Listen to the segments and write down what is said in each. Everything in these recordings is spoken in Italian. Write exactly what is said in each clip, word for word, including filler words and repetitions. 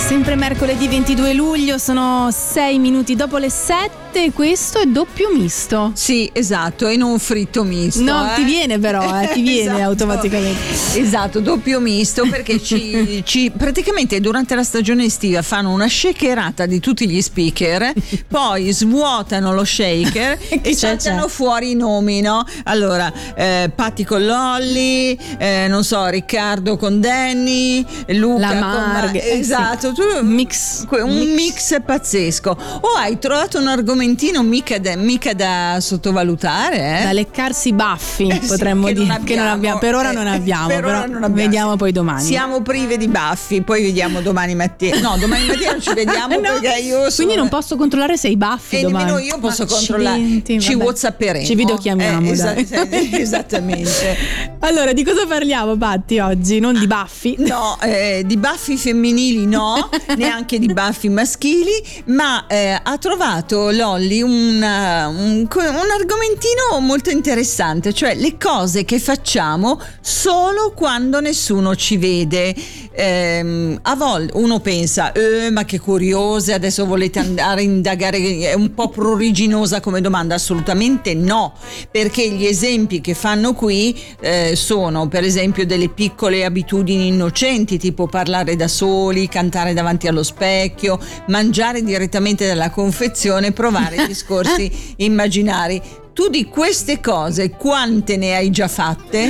Sempre mercoledì ventidue luglio, sono sei minuti dopo le sette e questo è doppio misto. Sì, esatto, e non fritto misto. No, eh? ti viene però, eh, ti viene esatto. automaticamente. Esatto, doppio misto perché ci, ci praticamente durante la stagione estiva fanno una shakerata di tutti gli speaker, poi svuotano lo shaker e saltano fuori i nomi, no? Allora, eh, Patti con Lolli, eh, non so, Riccardo con Danny, Luca La con Marg- Ma- esatto, tu, mix, un mix. mix pazzesco. O hai trovato un argomentino mica da, mica da sottovalutare, eh? Da leccarsi i baffi, Eh sì, potremmo che dire non che non abbiamo, per ora eh, non abbiamo, per però ora non abbiamo. vediamo poi domani. Siamo prive di baffi, poi vediamo domani mattina. No, domani mattina non ci vediamo No, perché io sono... Quindi non posso controllare se hai baffi e domani. nemmeno io posso Ma controllare. accidenti, Ci vabbè. whatsapperemo. Ci videochiamiamo, eh, dai. esatt- esattamente. Allora, di cosa parliamo, Patti, oggi? Non di baffi? No, eh, di baffi femminili no, neanche di baffi maschili, ma eh, ha trovato Lolli un, un, un argomentino molto interessante, cioè le cose che facciamo solo quando nessuno ci vede. Eh, a volte uno pensa, eh, ma che curiose, adesso volete andare a indagare, è un po' pruriginosa come domanda. Assolutamente no, perché gli esempi che fanno qui eh, sono per esempio delle piccole abitudini innocenti, tipo parlare da soli, cantare davanti allo specchio, mangiare direttamente dalla confezione, provare discorsi immaginari. Tu di queste cose quante ne hai già fatte?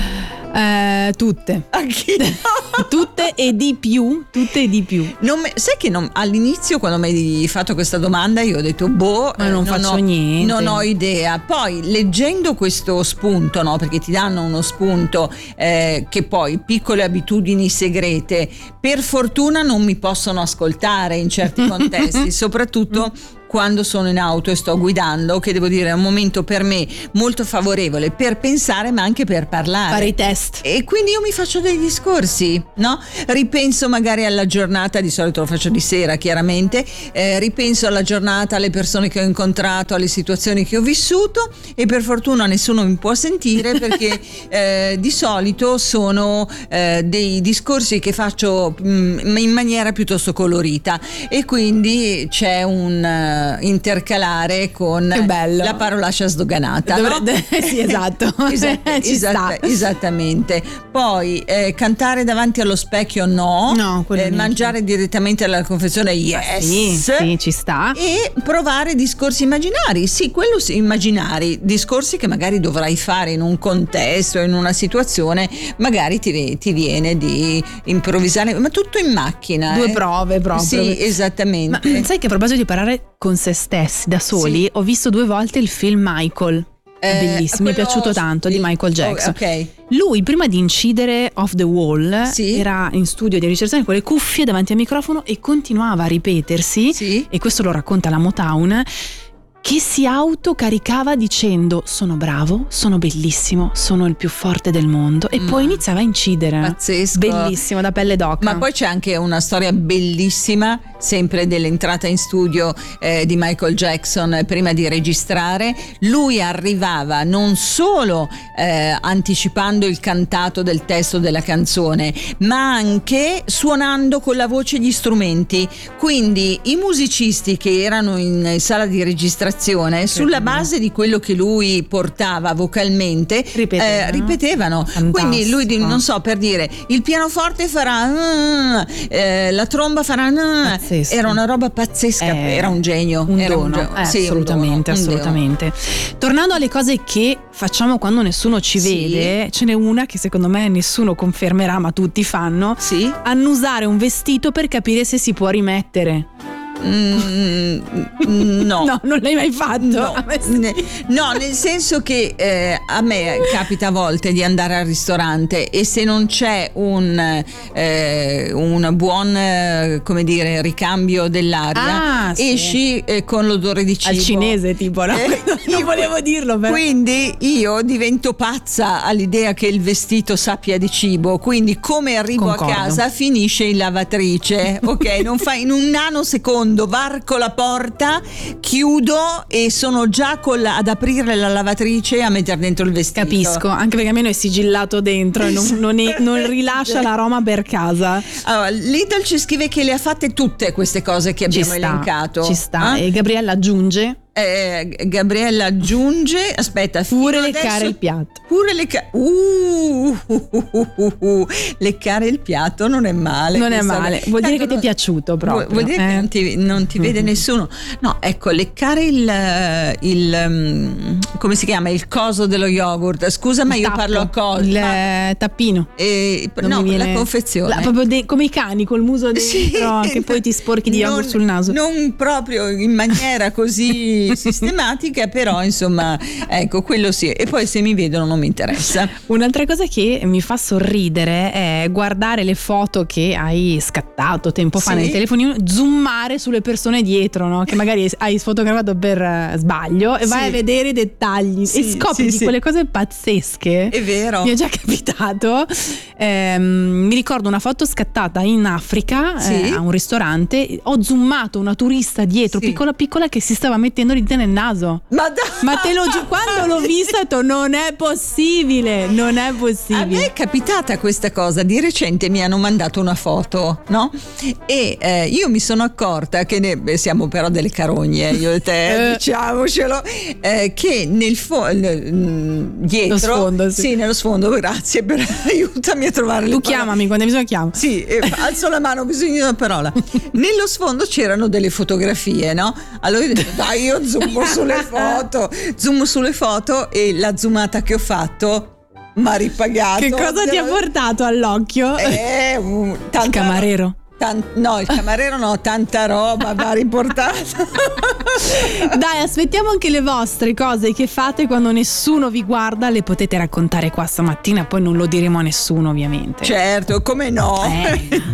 Eh, tutte. Anche Tutte e di più, tutte e di più. non me, sai che non, all'inizio quando mi hai fatto questa domanda io ho detto boh, Ma non eh, faccio ho, niente. non ho idea. Poi leggendo questo spunto, no, perché ti danno uno spunto eh, che poi piccole abitudini segrete, per fortuna non mi possono ascoltare in certi contesti, soprattutto quando sono in auto e sto guidando, che devo dire è un momento per me molto favorevole per pensare ma anche per parlare. Fare i test. E quindi io mi faccio dei discorsi, no? Ripenso magari alla giornata, di solito lo faccio di sera chiaramente, eh, ripenso alla giornata, alle persone che ho incontrato, alle situazioni che ho vissuto, e per fortuna nessuno mi può sentire perché eh, di solito sono eh, dei discorsi che faccio mh, in maniera piuttosto colorita, e quindi c'è un intercalare con la parolaccia sdoganata. Dovrebbe, no? sì, esatto. Esat- Ci esatta- sta. Esattamente. Poi eh, cantare davanti allo specchio no, No, quello eh, neanche. mangiare direttamente alla confezione yes, Sì, sì, ci sta. e provare discorsi immaginari. Sì, quello sì, immaginari, discorsi che magari dovrai fare in un contesto, in una situazione, magari ti, ti viene di improvvisare, ma tutto in macchina. Due eh. prove proprio. Sì, esattamente. Ma sai che a proposito di parlare con se stessi da soli, Sì. ho visto due volte il film Michael. Eh, Bellissimo, mi è quello- piaciuto tanto, di il- Michael Jackson. oh, ok. Lui prima di incidere Off the Wall Sì. era in studio di registrazione con le cuffie davanti al microfono e continuava a ripetersi, Sì. e questo lo racconta la Motown, che si autocaricava dicendo sono bravo, sono bellissimo, sono il più forte del mondo, e Mm. poi iniziava a incidere. Pazzesco. Bellissimo, da pelle d'oca. Ma poi c'è anche una storia bellissima, sempre dell'entrata in studio eh, di Michael Jackson eh, prima di registrare. Lui arrivava non solo eh, anticipando il cantato del testo della canzone, ma anche suonando con la voce gli strumenti. Quindi i musicisti che erano in sala di registrazione, sulla base di quello che lui portava vocalmente, Ripetevano. eh, ripetevano. Fantastico. Quindi lui, di- non so, per dire, il pianoforte farà mm, eh, la tromba farà mm. Pazzesco. Era una roba pazzesca, Eh, era un genio, un era dono, gio- eh, sì, un assolutamente, dono, un assolutamente. Tornando alle cose che facciamo quando nessuno ci Sì. vede, ce n'è una che secondo me nessuno confermerà, ma tutti fanno: Sì? annusare un vestito per capire se si può rimettere. Mm, no. No, non l'hai mai fatto? No, A me sì. ne- no, nel senso che eh, a me capita a volte di andare al ristorante e se non c'è un, eh, un buon eh, come dire ricambio dell'aria, Ah, sì. esci eh, con l'odore di cibo Al cinese tipo, no? Eh, Non io- volevo dirlo, però. Quindi io divento pazza all'idea che il vestito sappia di cibo, quindi come arrivo Concordo. a casa finisce in lavatrice, ok? Non fa in un nanosecondo secondo, varco la porta, chiudo e sono già con la, ad aprire la lavatrice, a mettere dentro il vestito. Capisco, anche perché almeno è sigillato dentro e non, non, è, non rilascia l'aroma per casa. Allora, Lidl ci scrive che le ha fatte tutte queste cose che abbiamo ci sta, elencato. Ci sta. Eh? E Gabriella aggiunge. Eh, Gabriella aggiunge, aspetta, pure leccare adesso, il piatto. Pure leccare uh, uh, uh, uh, uh, leccare il piatto non è male. Non è male, vuol dire che ti è piaciuto proprio. Vuol dire eh? che non ti, non ti vede mm-hmm. nessuno. No, ecco, leccare il, il um, come si chiama? Il coso dello yogurt. Scusa, ma il io tappo, parlo a cosa. Il ma, tappino. Eh, no, viene, la confezione. La, proprio de, come i cani col muso dentro, sì, che poi ti sporchi di non, yogurt sul naso. Non proprio in maniera così sistematica, però insomma, ecco, quello sì. E poi se mi vedono non mi interessa. Un'altra cosa che mi fa sorridere è guardare le foto che hai scattato tempo fa sì. nel telefonino, zoomare sulle persone dietro, no? Che magari hai sfotografato per sbaglio e sì. vai a vedere i dettagli sì, e scopri sì, di sì. quelle cose pazzesche. È vero. Mi è già capitato. Eh, mi ricordo una foto scattata in Africa sì. eh, a un ristorante. Ho zoomato una turista dietro, sì. piccola piccola, che si stava mettendo di te nel naso. Ma, da- Ma te lo giuro, quando l'ho vista ho detto non è possibile, non è possibile. A me è capitata questa cosa, di recente mi hanno mandato una foto, no? E eh, io mi sono accorta che ne, beh, siamo però delle carogne, io e te, diciamocelo, eh, che nel fo- dietro, lo sfondo, sì. sì, nello sfondo, grazie per aiutami a trovare le tu parole. Chiamami quando hai bisogno, chiamo. Sì, eh, alzo la mano, ho bisogno di una parola. Nello sfondo c'erano delle fotografie, no? Allora io dico, dai, io zoom sulle foto, zoom sulle foto e la zoomata che ho fatto mi ha ripagato. Che cosa ti ha portato all'occhio? Eh, un, tanta, il camarero. Tant, no, il camarero no, tanta roba va riportata. Dai, aspettiamo anche le vostre cose che fate quando nessuno vi guarda, le potete raccontare qua stamattina, poi non lo diremo a nessuno ovviamente. Certo, come no. Eh.